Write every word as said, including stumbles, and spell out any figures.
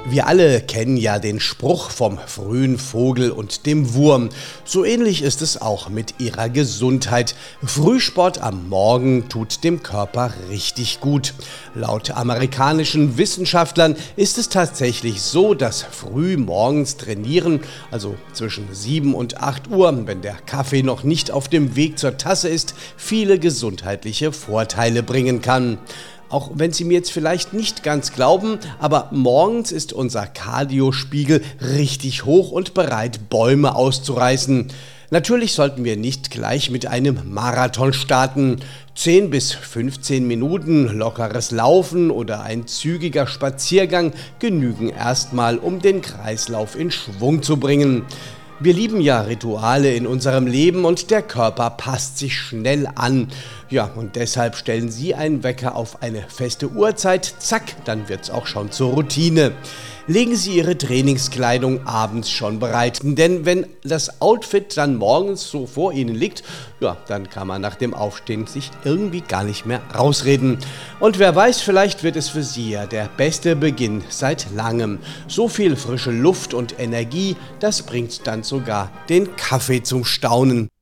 Wir alle kennen ja den Spruch vom frühen Vogel und dem Wurm. So ähnlich ist es auch mit ihrer Gesundheit. Frühsport am Morgen tut dem Körper richtig gut. Laut amerikanischen Wissenschaftlern ist es tatsächlich so, dass früh morgens trainieren, also zwischen sieben und acht Uhr, wenn der Kaffee noch nicht auf dem Weg zur Tasse ist, viele gesundheitliche Vorteile bringen kann. Auch wenn Sie mir jetzt vielleicht nicht ganz glauben, aber morgens ist unser Kardiospiegel richtig hoch und bereit, Bäume auszureißen. Natürlich sollten wir nicht gleich mit einem Marathon starten. zehn bis fünfzehn Minuten lockeres Laufen oder ein zügiger Spaziergang genügen erstmal, um den Kreislauf in Schwung zu bringen. Wir lieben ja Rituale in unserem Leben und der Körper passt sich schnell an. Ja, und deshalb stellen Sie einen Wecker auf eine feste Uhrzeit, zack, dann wird's auch schon zur Routine. Legen Sie Ihre Trainingskleidung abends schon bereit, denn wenn das Outfit dann morgens so vor Ihnen liegt, ja, dann kann man nach dem Aufstehen sich irgendwie gar nicht mehr rausreden. Und wer weiß, vielleicht wird es für Sie ja der beste Beginn seit langem. So viel frische Luft und Energie, das bringt dann sogar den Kaffee zum Staunen.